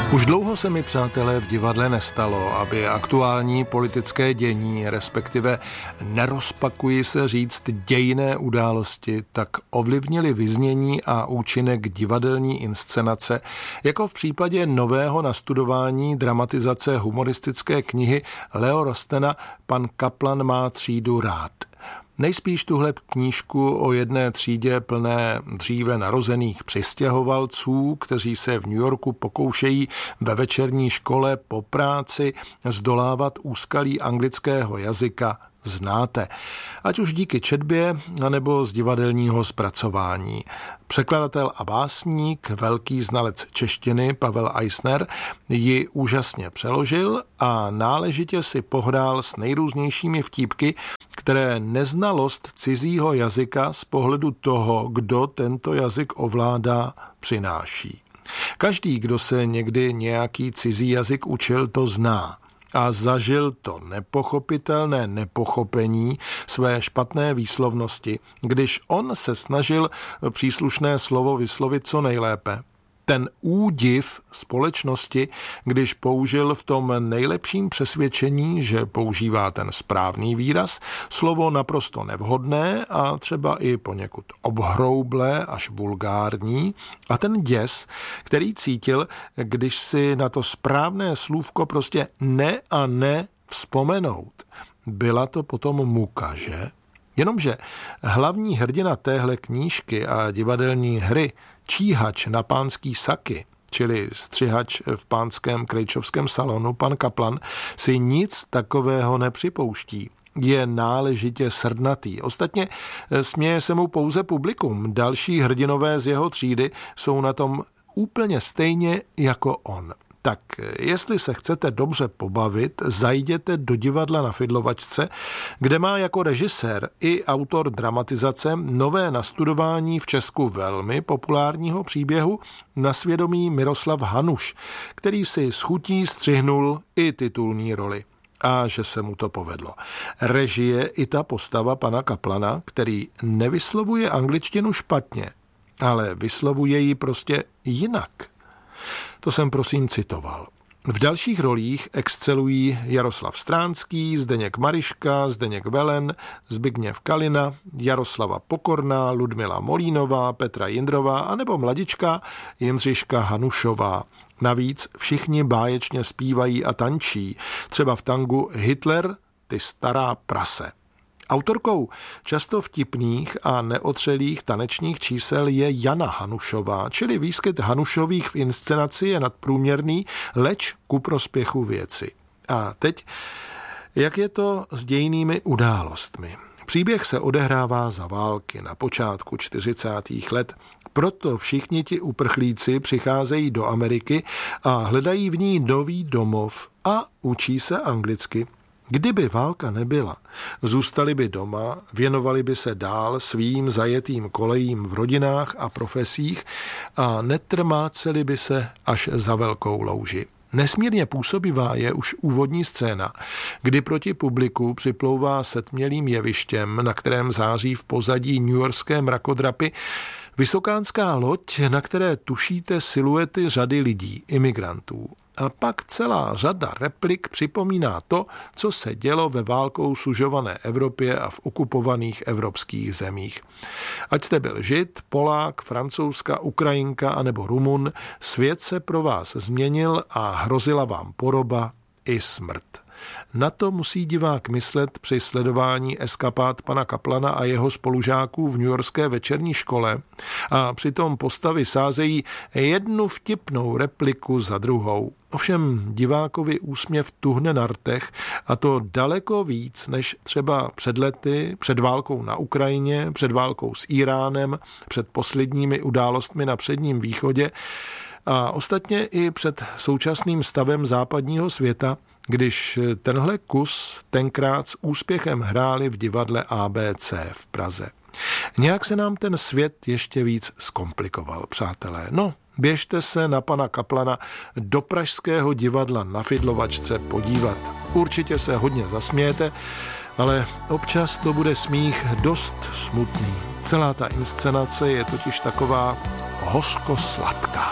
Už dlouho se mi, přátelé, v divadle nestalo, aby aktuální politické dění, respektive nerozpakuji se říct dějinné události, tak ovlivnili vyznění a účinek divadelní inscenace, jako v případě nového nastudování dramatizace humoristické knihy Leo Rostena Pan Kaplan má třídu rád. Nejspíš tuhle knížku o jedné třídě plné dříve narozených přistěhovalců, kteří se v New Yorku pokoušejí ve večerní škole po práci zdolávat úskalí anglického jazyka, znáte. Ať už díky četbě, anebo z divadelního zpracování. Překladatel a básník, velký znalec češtiny Pavel Eisner ji úžasně přeložil a náležitě si pohrál s nejrůznějšími vtípky, které neznalost cizího jazyka z pohledu toho, kdo tento jazyk ovládá, přináší. Každý, kdo se někdy nějaký cizí jazyk učil, to zná. A zažil to nepochopitelné nepochopení své špatné výslovnosti, když on se snažil příslušné slovo vyslovit co nejlépe. Ten údiv společnosti, když použil v tom nejlepším přesvědčení, že používá ten správný výraz, slovo naprosto nevhodné a třeba i poněkud obhroublé až vulgární, a ten děs, který cítil, když si na to správné slůvko prostě ne a ne vzpomenout. Byla to potom muka, že? Jenomže hlavní hrdina téhle knížky a divadelní hry, číhač na pánský saky, čili střihač v pánském krejčovském salonu, pan Kaplan, si nic takového nepřipouští. Je náležitě srdnatý. Ostatně směje se mu pouze publikum. Další hrdinové z jeho třídy jsou na tom úplně stejně jako on. Tak jestli se chcete dobře pobavit, zajděte do divadla na Fidlovačce, kde má jako režisér i autor dramatizace nové nastudování v Česku velmi populárního příběhu na svědomí Miroslav Hanuš, který si s chutí střihnul i titulní roli. A že se mu to povedlo. Režie i ta postava pana Kaplana, který nevyslovuje angličtinu špatně, ale vyslovuje ji prostě jinak. To jsem prosím citoval. V dalších rolích excelují Jaroslav Stránský, Zdeněk Mariška, Zdeněk Velen, Zbigněv Kalina, Jaroslava Pokorná, Ludmila Molínová, Petra Jindrová anebo mladička Jindřiška Hanušová. Navíc všichni báječně zpívají a tančí, třeba v tangu Hitler, ty stará prase. Autorkou často vtipných a neotřelých tanečních čísel je Jana Hanušová, čili výskyt Hanušových v inscenaci je nadprůměrný, leč ku prospěchu věci. A teď, jak je to s dějinými událostmi? Příběh se odehrává za války na počátku 40. let, proto všichni ti uprchlíci přicházejí do Ameriky a hledají v ní nový domov a učí se anglicky. Kdyby válka nebyla, zůstali by doma, věnovali by se dál svým zajetým kolejím v rodinách a profesích a netrmáceli by se až za velkou louži. Nesmírně působivá je už úvodní scéna, kdy proti publiku připlouvá setmělým jevištěm, na kterém září v pozadí newyorské mrakodrapy, vysokánská loď, na které tušíte siluety řady lidí, imigrantů. A pak celá řada replik připomíná to, co se dělo ve válkou sužované Evropě a v okupovaných evropských zemích. Ať jste byl Žid, Polák, Francouzka, Ukrajinka anebo Rumun, svět se pro vás změnil a hrozila vám poroba i smrt. Na to musí divák myslet při sledování eskapád pana Kaplana a jeho spolužáků v newyorské večerní škole a přitom postavy sázejí jednu vtipnou repliku za druhou. Ovšem divákovi úsměv tuhne na rtech a to daleko víc než třeba před lety, před válkou na Ukrajině, před válkou s Íránem, před posledními událostmi na Předním východě a ostatně i před současným stavem západního světa, když tenhle kus tenkrát s úspěchem hráli v divadle ABC v Praze. Nějak se nám ten svět ještě víc zkomplikoval, přátelé. No, běžte se na pana Kaplana do pražského divadla na Fidlovačce podívat. Určitě se hodně zasmějete, ale občas to bude smích dost smutný. Celá ta inscenace je totiž taková hořko-sladká.